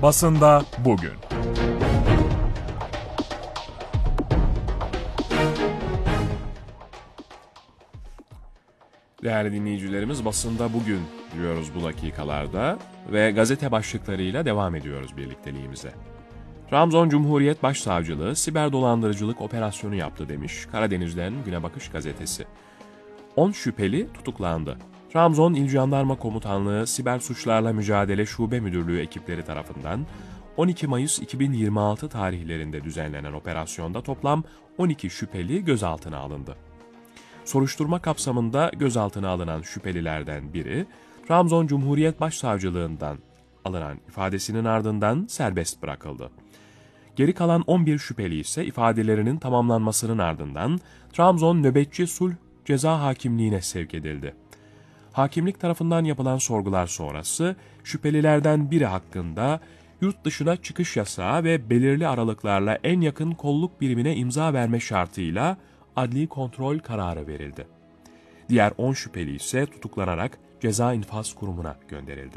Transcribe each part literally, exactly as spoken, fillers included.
Basında bugün. Değerli dinleyicilerimiz, basında bugün diyoruz bu dakikalarda ve gazete başlıklarıyla devam ediyoruz birlikteliğimize. Trabzon Cumhuriyet Başsavcılığı siber dolandırıcılık operasyonu yaptı demiş Karadeniz'den Güne Bakış gazetesi. on şüpheli tutuklandı. Trabzon İl Jandarma Komutanlığı Siber Suçlarla Mücadele Şube Müdürlüğü ekipleri tarafından on iki Mayıs iki bin yirmi altı tarihlerinde düzenlenen operasyonda toplam on iki şüpheli gözaltına alındı. Soruşturma kapsamında gözaltına alınan şüphelilerden biri, Trabzon Cumhuriyet Başsavcılığından alınan ifadesinin ardından serbest bırakıldı. Geri kalan on bir şüpheli ise ifadelerinin tamamlanmasının ardından Trabzon Nöbetçi Sulh Ceza Hakimliğine sevk edildi. Hakimlik tarafından yapılan sorgular sonrası şüphelilerden biri hakkında yurt dışına çıkış yasağı ve belirli aralıklarla en yakın kolluk birimine imza verme şartıyla adli kontrol kararı verildi. Diğer on şüpheli ise tutuklanarak Ceza İnfaz Kurumu'na gönderildi.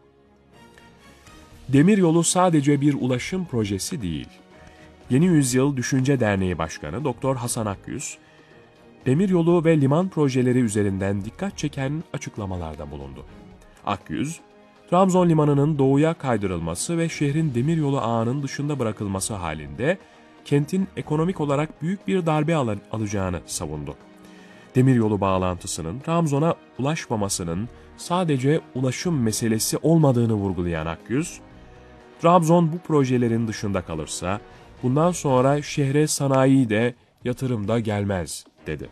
Demiryolu sadece bir ulaşım projesi değil. Yeni Yüzyıl Düşünce Derneği Başkanı Doktor Hasan Akyüz, demiryolu ve liman projeleri üzerinden dikkat çeken açıklamalarda bulundu. Akyüz, Trabzon Limanı'nın doğuya kaydırılması ve şehrin demiryolu ağının dışında bırakılması halinde kentin ekonomik olarak büyük bir darbe al- alacağını savundu. Demiryolu bağlantısının Trabzon'a ulaşmamasının sadece ulaşım meselesi olmadığını vurgulayan Akyüz, Trabzon bu projelerin dışında kalırsa bundan sonra şehre sanayi de yatırım da gelmez, dedi.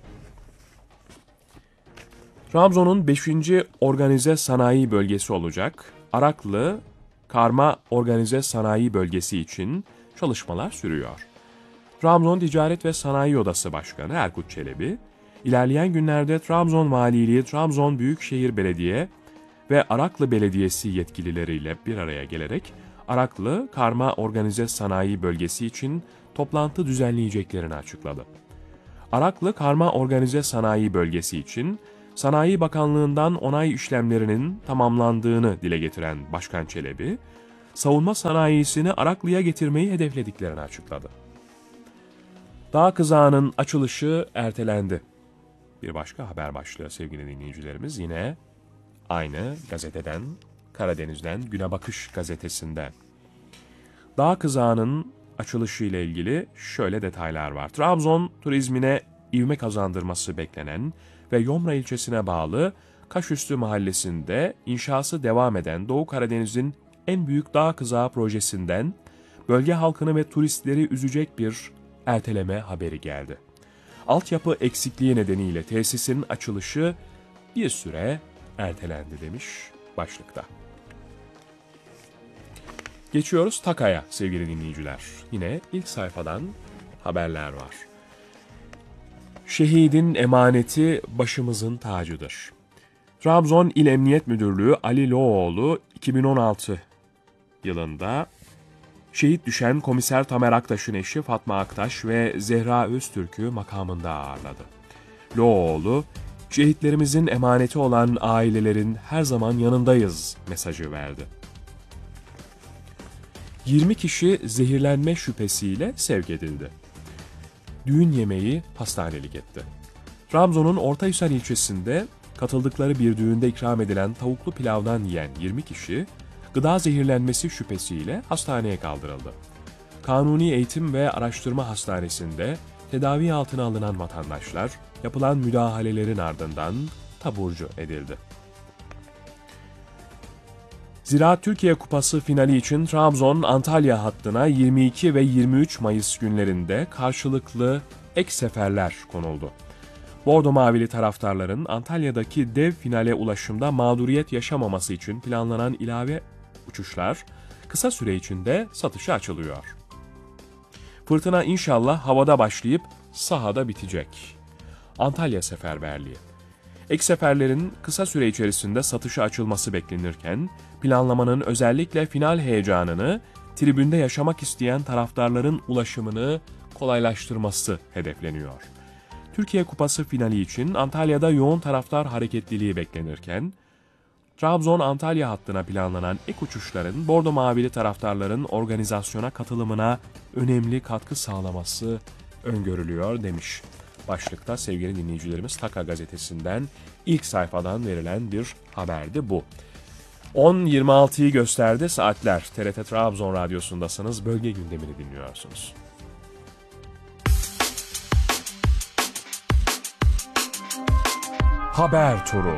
Trabzon'un beşinci organize sanayi bölgesi olacak Araklı Karma Organize Sanayi Bölgesi için çalışmalar sürüyor. Trabzon Ticaret ve Sanayi Odası Başkanı Erkut Çelebi, ilerleyen günlerde Trabzon Valiliği, Trabzon Büyükşehir Belediye ve Araklı Belediyesi yetkilileriyle bir araya gelerek Araklı Karma Organize Sanayi Bölgesi için toplantı düzenleyeceklerini açıkladı. Araklı Karma Organize Sanayi Bölgesi için Sanayi Bakanlığı'ndan onay işlemlerinin tamamlandığını dile getiren Başkan Çelebi, savunma sanayisini Araklı'ya getirmeyi hedeflediklerini açıkladı. Dağ Kızağı'nın açılışı ertelendi. Bir başka haber başlığı sevgili dinleyicilerimiz yine aynı gazeteden, Karadeniz'den Güne Bakış gazetesinden. Dağ Kızağı'nın açılışı ile ilgili şöyle detaylar var. Trabzon turizmine ivme kazandırması beklenen ve Yomra ilçesine bağlı Kaşüstü mahallesinde inşası devam eden Doğu Karadeniz'in en büyük dağ kızağı projesinden bölge halkını ve turistleri üzecek bir erteleme haberi geldi. Altyapı eksikliği nedeniyle tesisin açılışı bir süre ertelendi demiş başlıkta. Geçiyoruz Taka'ya sevgili dinleyiciler. Yine ilk sayfadan haberler var. Şehidin emaneti başımızın tacıdır. Trabzon İl Emniyet Müdürlüğü Ali Loğoğlu iki bin on altı yılında şehit düşen Komiser Tamer Aktaş'ın eşi Fatma Aktaş ve Zehra Öztürk'ü makamında ağırladı. Loğoğlu, şehitlerimizin emaneti olan ailelerin her zaman yanındayız mesajı verdi. yirmi kişi zehirlenme şüphesiyle sevk edildi. Düğün yemeği hastanelik etti. Trabzon'un Ortahisar ilçesinde katıldıkları bir düğünde ikram edilen tavuklu pilavdan yiyen yirmi kişi, gıda zehirlenmesi şüphesiyle hastaneye kaldırıldı. Kanuni Eğitim ve Araştırma Hastanesi'nde tedavi altına alınan vatandaşlar, yapılan müdahalelerin ardından taburcu edildi. Ziraat Türkiye Kupası finali için Trabzon-Antalya hattına yirmi iki ve yirmi üç Mayıs günlerinde karşılıklı ek seferler konuldu. Bordo Mavili taraftarların Antalya'daki dev finale ulaşımda mağduriyet yaşamaması için planlanan ilave uçuşlar kısa süre içinde satışa açılıyor. Fırtına inşallah havada başlayıp sahada bitecek. Antalya Seferberliği. Ek seferlerin kısa süre içerisinde satışa açılması beklenirken, planlamanın özellikle final heyecanını, tribünde yaşamak isteyen taraftarların ulaşımını kolaylaştırması hedefleniyor. Türkiye Kupası finali için Antalya'da yoğun taraftar hareketliliği beklenirken, Trabzon-Antalya hattına planlanan ek uçuşların Bordo Mavili taraftarların organizasyona katılımına önemli katkı sağlaması öngörülüyor demiş. Başlıkta sevgili dinleyicilerimiz Taka gazetesinden ilk sayfadan verilen bir haberdi bu. on yirmi altıyı gösterdi saatler. T R T Trabzon Radyosu'ndasınız. Bölge gündemini dinliyorsunuz. Haber turu.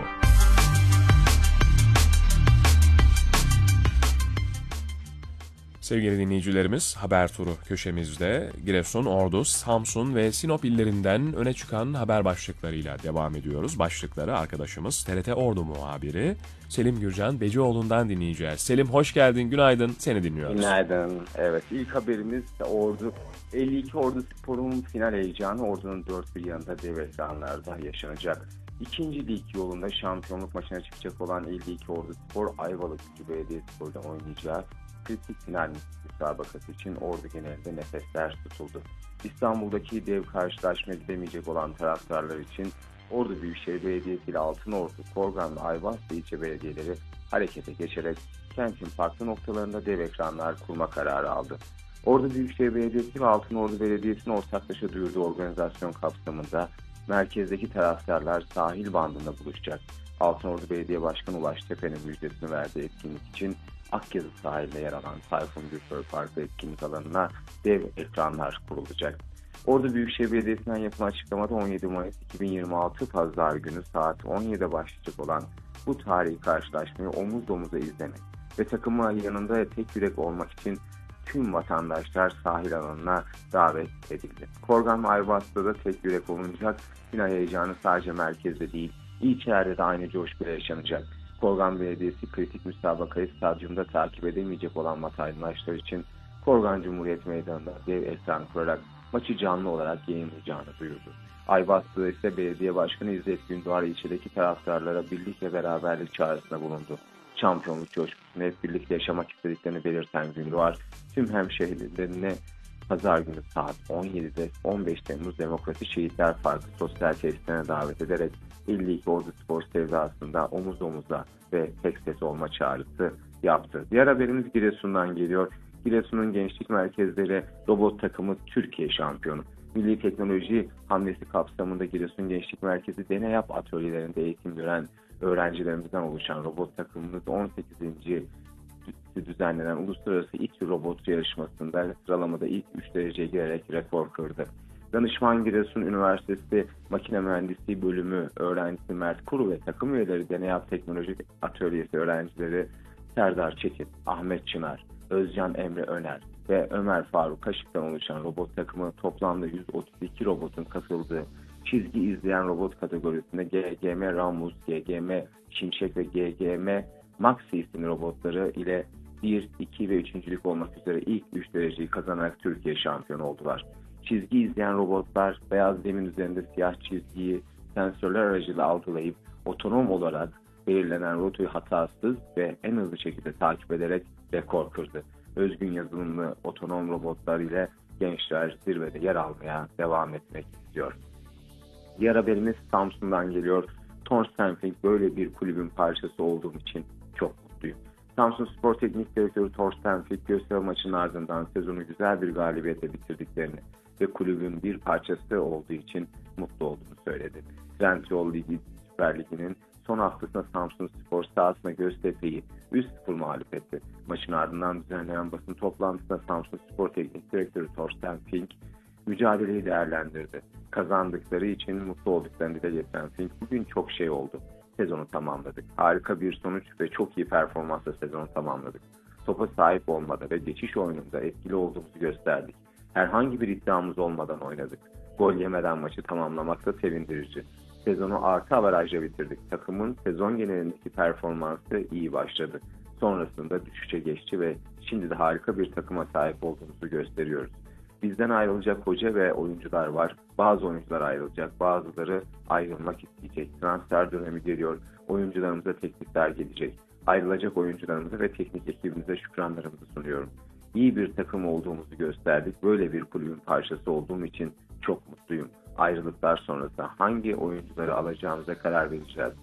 Sevgili dinleyicilerimiz, haber turu köşemizde Giresun, Ordu, Samsun ve Sinop illerinden öne çıkan haber başlıklarıyla devam ediyoruz. Başlıkları arkadaşımız T R T Ordu muhabiri Selim Gürcan Becioğlu'ndan dinleyeceğiz. Selim hoş geldin, günaydın, seni dinliyoruz. Günaydın. Evet, ilk haberimiz de Ordu. elli iki Ordu Spor'un final heyecanı Ordu'nun dört bir yanında dev ekranlarda yaşanacak. İkinci lig yolunda şampiyonluk maçına çıkacak olan elli iki Ordu Spor, Ayvalık Gücü Belediyespor'da oynayacağı kritik final müsabakası için Ordu genelinde nefesler tutuldu. İstanbul'daki dev karşılaşmaya gidemeyecek olan taraftarlar için Ordu Büyükşehir Belediyesi ile Altınordu, Korgan ve Ayvazlı ilçe belediyeleri harekete geçerek kentin farklı noktalarında dev ekranlar kurma kararı aldı. Ordu Büyükşehir Belediyesi ve Altınordu Belediyesi'nin ortaklaşa duyurduğu organizasyon kapsamında merkezdeki taraftarlar sahil bandında buluşacak. Altınordu Belediye Başkanı Ulaş Tepe'nin müjdesini verdiği etkinlik için Akyazı sahilde yer alan Tayfun Gürsoy Parkı etkinlik alanına dev ekranlar kurulacak. Ordu Büyükşehir Belediyesi'nden yapılan açıklamada on yedi Mayıs iki bin yirmi altı Pazar günü saat on yedide başlayacak olan bu tarihi karşılaşmayı omuz omuza izlemek ve takımı yanında tek yürek olmak için tüm vatandaşlar sahil alanına davet edildi. Korgan ve Ayvaz'da da tek yürek olunacak. Final heyecanı sadece merkezde değil, ilçelerde de aynı coşkuyla yaşanacak. Korgan Belediyesi kritik müsabakayı stadyumda takip edemeyecek olan vatandaşlar için Korgan Cumhuriyet Meydanı'nda dev ekran kurarak maçı canlı olarak yayınlayacağını duyurdu. Ayvaz'da ise Belediye Başkanı İzzet Gündoğar ilçedeki taraftarlara birlik ve beraberlik çağrısında bulundu. Şampiyonluk coşkusunu hep birlikte yaşamak istediklerini belirten Gündoğar, tüm hemşehrilerine Pazar günü saat on yedide on beş Temmuz Demokrasi Şehitler Parkı sosyal tesislerine davet ederek elli iki Ordu Spor sevdasında omuz omuza ve tek ses olma çağrısı yaptı. Diğer haberimiz Giresun'dan geliyor. Giresun'un gençlik merkezleri robot takımı Türkiye şampiyonu. Milli teknoloji hamlesi kapsamında Giresun Gençlik Merkezi Deney Yap atölyelerinde eğitim gören öğrencilerimizden oluşan robot takımımız on sekizinci düzenlenen Uluslararası İTÜ Robot yarışmasında sıralamada ilk üç dereceye girerek rekor kırdı. Danışman Giresun Üniversitesi Makine Mühendisliği Bölümü öğrencisi Mert Kuru ve takım üyeleri Deney Yap Teknoloji Atölyesi öğrencileri Serdar Çetin, Ahmet Çınar, Özcan Emre Öner ve Ömer Faruk Kaşık'tan oluşan robot takımı toplamda yüz otuz iki robotun katıldığı çizgi izleyen robot kategorisinde G G M Ramus, G G M Şimşek ve G G M Maxi isimli robotları ile bir, iki ve üçüncülük olmak üzere ilk üç dereceyi kazanarak Türkiye şampiyonu oldular. Çizgi izleyen robotlar beyaz zemin üzerinde siyah çizgiyi sensörler aracılığıyla algılayıp otonom olarak belirlenen rotayı hatasız ve en hızlı şekilde takip ederek rekor kırdı. Özgün yazılımlı otonom robotlar ile gençler zirvede yer almaya devam etmek istiyor. Diğer haberimiz Samsun'dan geliyor. Torstenfink böyle bir kulübün parçası olduğum için çok mutluyum. Samsun Spor Teknik Direktörü Torstenfink Göztepe maçının ardından sezonu güzel bir galibiyetle bitirdiklerini ve kulübün bir parçası olduğu için mutlu olduğunu söyledi. Trendyol Ligi Süper Ligi'nin son haftasında Samsun Spor sahasında Göztepe'yi üç sıfır mağlup etti. Maçın ardından düzenlenen basın toplantısında Samsun Spor Teknik Direktörü Torstenfink mücadeleyi değerlendirdi. Kazandıkları için mutlu olduklarını dile getiren Fink, bugün çok şey oldu. Sezonu tamamladık. Harika bir sonuç ve çok iyi performansla sezonu tamamladık. Topa sahip olmada ve geçiş oyununda etkili olduğumuzu gösterdik. Herhangi bir iddiamız olmadan oynadık. Gol yemeden maçı tamamlamak da sevindirici. Sezonu artı avarajla bitirdik. Takımın sezon genelindeki performansı iyi başladı. Sonrasında düşüşe geçti ve şimdi de harika bir takıma sahip olduğumuzu gösteriyoruz. Bizden ayrılacak hoca ve oyuncular var. Bazı oyuncular ayrılacak, bazıları ayrılmak isteyecek. Transfer dönemi geliyor. Oyuncularımıza teklifler gelecek. Ayrılacak oyuncularımıza ve teknik ekibimize şükranlarımızı sunuyorum. İyi bir takım olduğumuzu gösterdik. Böyle bir kulübün parçası olduğum için çok mutluyum. Ayrılıklar sonrası hangi oyuncuları alacağımıza karar vereceğiz.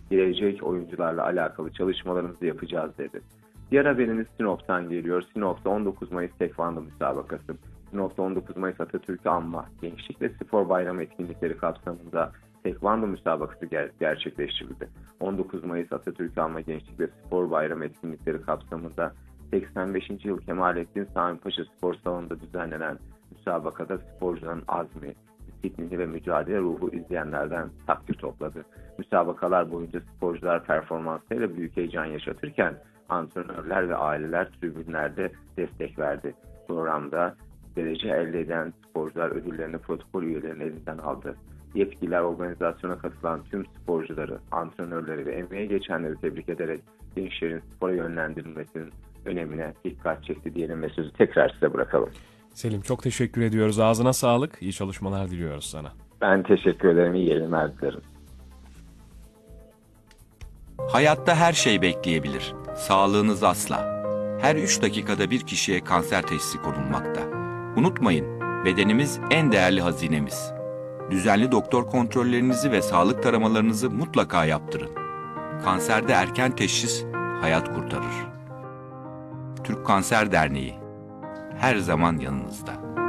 girecek oyuncularla alakalı çalışmalarımızı yapacağız dedi. Diğer haberimiz Sinop'tan geliyor. Sinop'ta on dokuz Mayıs Tekvando Müsabakası. Sinop'ta on dokuz Mayıs Atatürk'ü Anma Gençlik ve Spor Bayramı etkinlikleri kapsamında Tekvando müsabakası ger- gerçekleştirildi. on dokuz Mayıs Atatürk'ü Anma Gençlik ve Spor Bayramı etkinlikleri kapsamında seksen beşinci yıl Kemalettin Sami Paşa Spor Salonu'nda düzenlenen müsabakada sporcuların azmi, disiplini ve mücadele ruhu izleyenlerden takdir topladı. Müsabakalar boyunca sporcular performanslarıyla büyük heyecan yaşatırken antrenörler ve aileler tribünlerde destek verdi. Programda derece elde eden sporcular ödüllerini protokol üyelerinin elinden aldı. Yetkililer organizasyona katılan tüm sporcuları, antrenörleri ve emeğe geçenleri tebrik ederek gençlerin spora yönlendirilmesinin önemine dikkat çekti diyelim ve sözü tekrar size bırakalım. Selim, çok teşekkür ediyoruz. Ağzına sağlık. İyi çalışmalar diliyoruz sana. Ben teşekkür ederim. İyi yayınlar dilerim. Hayatta her şey bekleyebilir. Sağlığınız asla. Her üç dakikada bir kişiye kanser teşhisi konulmakta. Unutmayın, bedenimiz en değerli hazinemiz. Düzenli doktor kontrollerinizi ve sağlık taramalarınızı mutlaka yaptırın. Kanserde erken teşhis hayat kurtarır. Türk Kanser Derneği her zaman yanınızda.